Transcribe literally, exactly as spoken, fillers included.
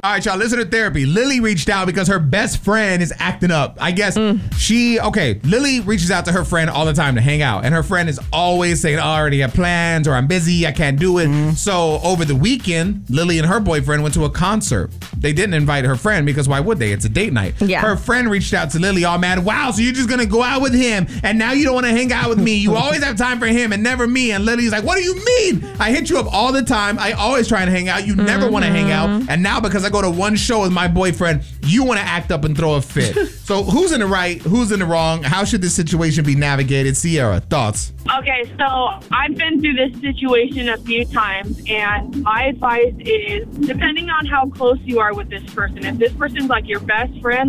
All right, y'all, listen to therapy. Lily reached out because her best friend is acting up. I guess mm. she, okay, Lily reaches out to her friend all the time to hang out. And her friend is always saying, oh, I already have plans, or I'm busy, I can't do it. Mm. So over the weekend, Lily and her boyfriend went to a concert. They didn't invite her friend because why would they? It's a date night. Yeah. Her friend reached out to Lily all mad. Wow, so you're just going to go out with him and now you don't want to hang out with me. You always have time for him and never me. And Lily's like, what do you mean? I hit you up all the time. I always try to hang out. You never mm-hmm. want to hang out. And now because I go to one show with my boyfriend, you want to act up and throw a fit. So who's in the right? Who's in the wrong? How should this situation be navigated? Sierra, thoughts? Okay, so I've been through this situation a few times, and my advice is, depending on how close you are with this person, if this person's like your best friend,